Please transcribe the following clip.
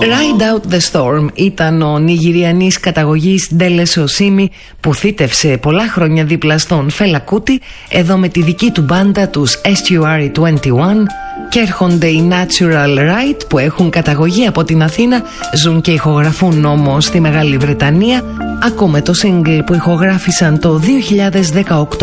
Ride Out the Storm ήταν ο Νιγηριανής καταγωγής Ντέλες Οσίμι που θύτευσε πολλά χρόνια δίπλα στον Φέλα Κούτι, εδώ με τη δική του μπάντα τους Estuary 21, και έρχονται οι Natural Right που έχουν καταγωγή από την Αθήνα, ζουν και ηχογραφούν όμως στη Μεγάλη Βρετανία. Ακούμε το single που ηχογράφησαν το 2018